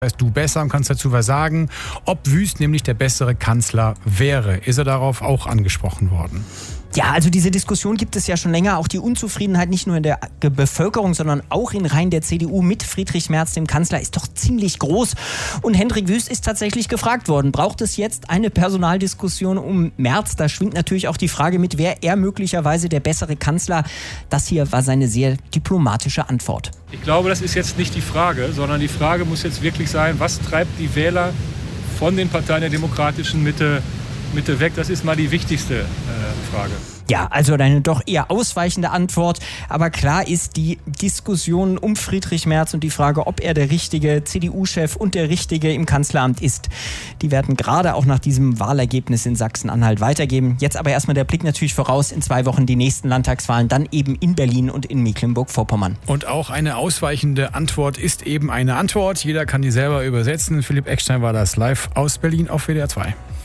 Weißt du besser und kannst dazu was sagen, ob Wüst nämlich der bessere Kanzler wäre. Ist er darauf auch angesprochen worden? Ja, also diese Diskussion gibt es ja schon länger. Auch die Unzufriedenheit nicht nur in der Bevölkerung, sondern auch in Reihen der CDU mit Friedrich Merz, dem Kanzler, ist doch ziemlich groß. Und Hendrik Wüst ist tatsächlich gefragt worden. Braucht es jetzt eine Personaldiskussion um Merz? Da schwingt natürlich auch die Frage mit, wäre er möglicherweise der bessere Kanzler? Das hier war seine sehr diplomatische Antwort. Ich glaube, das ist jetzt nicht die Frage, sondern die Frage muss jetzt wirklich sein, was treibt die Wähler von den Parteien der demokratischen Mitte weg? Das ist mal die wichtigste Frage. Ja, also eine doch eher ausweichende Antwort. Aber klar ist, die Diskussion um Friedrich Merz und die Frage, ob er der richtige CDU-Chef und der richtige im Kanzleramt ist, die werden gerade auch nach diesem Wahlergebnis in Sachsen-Anhalt weitergeben. Jetzt aber erstmal der Blick natürlich voraus, in 2 Wochen die nächsten Landtagswahlen, dann eben in Berlin und in Mecklenburg-Vorpommern. Und auch eine ausweichende Antwort ist eben eine Antwort. Jeder kann die selber übersetzen. Philipp Eckstein war das live aus Berlin auf WDR 2.